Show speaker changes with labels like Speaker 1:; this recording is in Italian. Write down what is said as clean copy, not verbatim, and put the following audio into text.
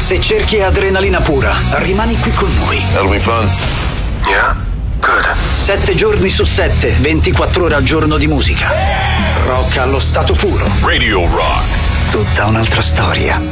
Speaker 1: Se cerchi adrenalina pura, rimani qui con noi.
Speaker 2: That'll be fun.
Speaker 3: Yeah, good.
Speaker 1: 7 giorni su 7, 24 ore al giorno di musica. Rock allo stato puro.
Speaker 2: Radio Rock.
Speaker 1: Tutta un'altra storia.